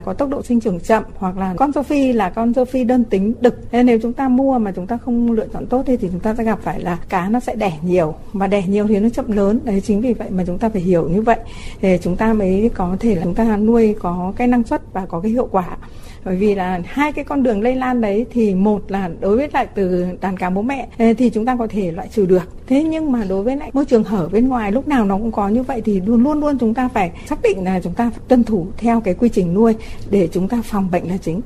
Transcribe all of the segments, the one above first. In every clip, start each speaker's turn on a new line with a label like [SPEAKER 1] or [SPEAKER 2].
[SPEAKER 1] có tốc độ sinh trưởng chậm, hoặc là con châu Phi là con châu Phi đơn tính đực. Nên nếu chúng ta mua mà chúng ta không lựa chọn tốt thì chúng ta sẽ gặp phải là cá nó sẽ đẻ nhiều, mà đẻ nhiều thì nó chậm lớn. Đấy, chính vì vậy mà chúng ta phải hiểu như vậy để chúng ta mới có thể là chúng ta nuôi có cái năng suất và có cái hiệu quả. Bởi vì là hai cái con đường lây lan đấy thì một là đối với lại từ đàn cá bố mẹ thì chúng ta có thể loại trừ được. Thế nhưng mà đối với lại môi trường hở bên ngoài lúc nào nó cũng có như vậy thì luôn luôn chúng ta phải xác định là chúng ta phải tuân thủ theo cái quy trình nuôi để chúng ta phòng bệnh là chính.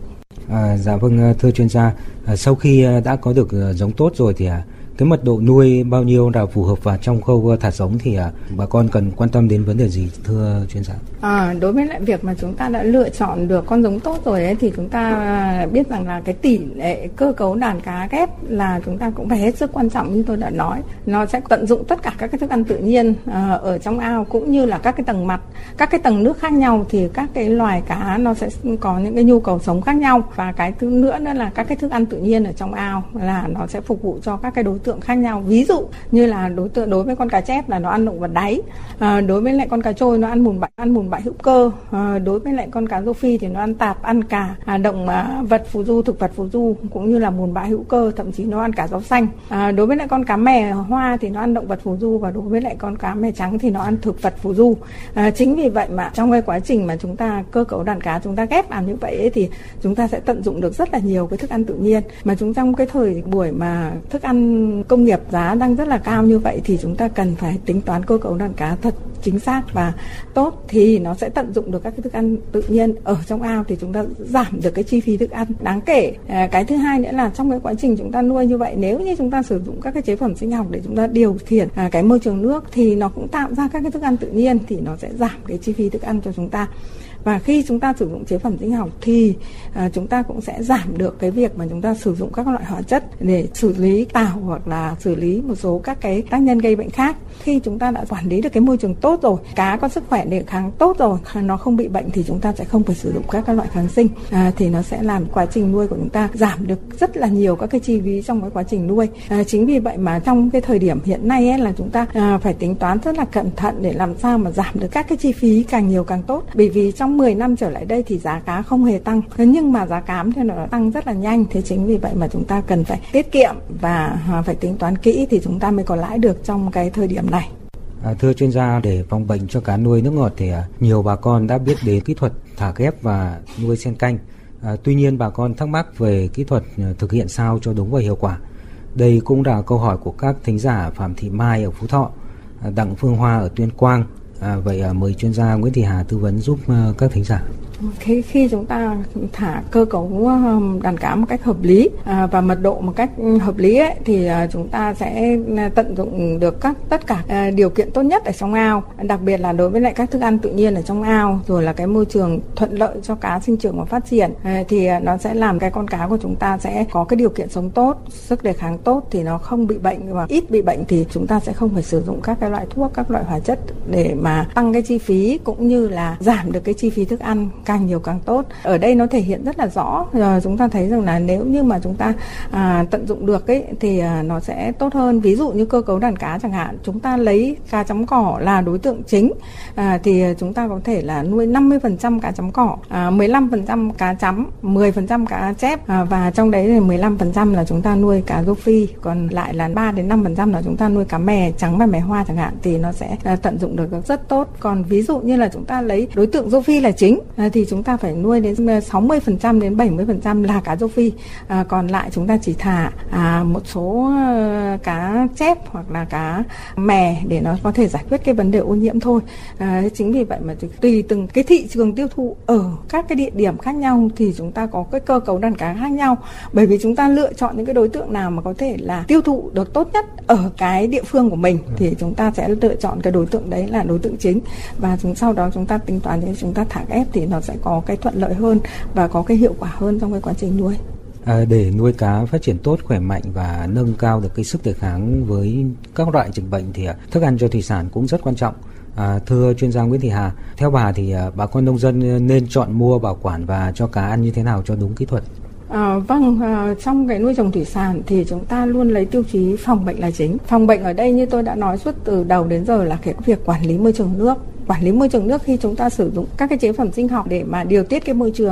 [SPEAKER 2] Dạ vâng, thưa chuyên gia, sau khi đã có được giống tốt rồi thì cái mật độ nuôi bao nhiêu là phù hợp, và trong khâu thả giống thì bà con cần quan tâm đến vấn đề gì thưa chuyên gia?
[SPEAKER 1] Đối với lại việc mà chúng ta đã lựa chọn được con giống tốt rồi ấy, thì chúng ta biết rằng là cái tỷ lệ cơ cấu đàn cá ghép là chúng ta cũng phải hết sức quan trọng, như tôi đã nói. Nó sẽ tận dụng tất cả các cái thức ăn tự nhiên ở trong ao, cũng như là các cái tầng mặt, các cái tầng nước khác nhau thì các cái loài cá nó sẽ có những cái nhu cầu sống khác nhau. Và cái thứ nữa là các cái thức ăn tự nhiên ở trong ao là nó sẽ phục vụ cho các cái đối tượng khác nhau. Ví dụ như là đối với con cá chép là nó ăn động vật đáy, đối với lại con cá trôi nó ăn bùn bã hữu cơ, đối với lại con cá rô phi thì nó ăn tạp, ăn cả động vật phù du, thực vật phù du, cũng như là bùn bã hữu cơ, thậm chí nó ăn cả rau xanh. Đối với lại con cá mè hoa thì nó ăn động vật phù du, và đối với lại con cá mè trắng thì nó ăn thực vật phù du. Chính vì vậy mà trong cái quá trình mà chúng ta cơ cấu đàn cá chúng ta ghép làm như vậy ấy, thì chúng ta sẽ tận dụng được rất là nhiều cái thức ăn tự nhiên. Mà chúng trong cái thời buổi mà thức ăn công nghiệp giá đang rất là cao như vậy thì chúng ta cần phải tính toán cơ cấu đàn cá thật chính xác và tốt, thì nó sẽ tận dụng được các cái thức ăn tự nhiên ở trong ao, thì chúng ta giảm được cái chi phí thức ăn đáng kể. Cái thứ hai nữa là trong cái quá trình chúng ta nuôi như vậy, nếu như chúng ta sử dụng các cái chế phẩm sinh học để chúng ta điều khiển cái môi trường nước thì nó cũng tạo ra các cái thức ăn tự nhiên, thì nó sẽ giảm cái chi phí thức ăn cho chúng ta. Và khi chúng ta sử dụng chế phẩm sinh học thì chúng ta cũng sẽ giảm được cái việc mà chúng ta sử dụng các loại hóa chất để xử lý tảo hoặc là xử lý một số các cái tác nhân gây bệnh khác. Khi chúng ta đã quản lý được cái môi trường tốt rồi, cá có sức khỏe đề kháng tốt rồi, nó không bị bệnh thì chúng ta sẽ không phải sử dụng các loại kháng sinh, thì nó sẽ làm quá trình nuôi của chúng ta giảm được rất là nhiều các cái chi phí trong cái quá trình nuôi. Chính vì vậy mà trong cái thời điểm hiện nay ấy, là chúng ta phải tính toán rất là cẩn thận để làm sao mà giảm được các cái chi phí càng nhiều càng tốt. Bởi vì trong 10 năm trở lại đây thì giá cá không hề tăng, nhưng mà giá cám thì nó tăng rất là nhanh. Thế chính vì vậy mà chúng ta cần phải tiết kiệm và phải tính toán kỹ thì chúng ta mới có lãi được trong cái thời điểm này.
[SPEAKER 2] Thưa chuyên gia, để phòng bệnh cho cá nuôi nước ngọt thì nhiều bà con đã biết đến kỹ thuật thả ghép và nuôi sen canh. Tuy nhiên bà con thắc mắc về kỹ thuật thực hiện sao cho đúng và hiệu quả. Đây cũng là câu hỏi của các thính giả Phạm Thị Mai ở Phú Thọ, Đặng Phương Hoa ở Tuyên Quang. Vậy mời chuyên gia Nguyễn Thị Hà tư vấn giúp các thính giả.
[SPEAKER 1] Khi chúng ta thả cơ cấu đàn cá một cách hợp lý và mật độ một cách hợp lý ấy, thì chúng ta sẽ tận dụng được tất cả điều kiện tốt nhất ở trong ao, đặc biệt là đối với lại các thức ăn tự nhiên ở trong ao, rồi là cái môi trường thuận lợi cho cá sinh trưởng và phát triển, thì nó sẽ làm cái con cá của chúng ta sẽ có cái điều kiện sống tốt, sức đề kháng tốt, thì nó không bị bệnh, và ít bị bệnh thì chúng ta sẽ không phải sử dụng các cái loại thuốc, các loại hóa chất để mà tăng cái chi phí cũng như là giảm được cái chi phí thức ăn, càng nhiều càng tốt. Ở đây nó thể hiện rất là rõ, chúng ta thấy rằng là nếu như mà chúng ta tận dụng được ấy thì nó sẽ tốt hơn. Ví dụ như cơ cấu đàn cá chẳng hạn, chúng ta lấy cá chấm cỏ là đối tượng chính, thì chúng ta có thể là nuôi 50% cá chấm cỏ, 15% cá chấm, 10% cá chép, và trong đấy thì 15% là chúng ta nuôi cá rô phi, còn lại là 3 đến 5% là chúng ta nuôi cá mè trắng và mè hoa chẳng hạn, thì nó sẽ tận dụng được rất tốt. Còn ví dụ như là chúng ta lấy đối tượng rô phi là chính thì chúng ta phải nuôi đến 60% đến 70% là cá rô phi, còn lại chúng ta chỉ thả một số cá chép hoặc là cá mè để nó có thể giải quyết cái vấn đề ô nhiễm thôi. Chính vì vậy mà tùy từng cái thị trường tiêu thụ ở các cái địa điểm khác nhau thì chúng ta có cái cơ cấu đàn cá khác nhau, bởi vì chúng ta lựa chọn những cái đối tượng nào mà có thể là tiêu thụ được tốt nhất ở cái địa phương của mình thì chúng ta sẽ lựa chọn cái đối tượng đấy là đối tượng chính, và sau đó chúng ta tính toán để chúng ta thả ghép thì nó sẽ có cái thuận lợi hơn và có cái hiệu quả hơn trong cái quá trình nuôi.
[SPEAKER 2] Để nuôi cá phát triển tốt, khỏe mạnh và nâng cao được cái sức đề kháng với các loại dịch bệnh thì thức ăn cho thủy sản cũng rất quan trọng. Thưa chuyên gia Nguyễn Thị Hà, theo bà thì bà con nông dân nên chọn mua, bảo quản và cho cá ăn như thế nào cho đúng kỹ thuật?
[SPEAKER 1] Trong cái nuôi trồng thủy sản thì chúng ta luôn lấy tiêu chí phòng bệnh là chính. Phòng bệnh ở đây như tôi đã nói suốt từ đầu đến giờ là cái việc quản lý môi trường nước. Quản lý môi trường nước khi chúng ta sử dụng các cái chế phẩm sinh học để mà điều tiết cái môi trường